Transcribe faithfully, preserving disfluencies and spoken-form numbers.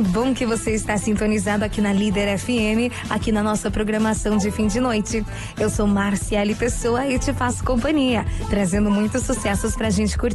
bom que você está sintonizado aqui na Líder F M, aqui na nossa programação de fim de noite. Eu sou Marciele Pessoa e te faço companhia, trazendo muitos sucessos pra gente curtir.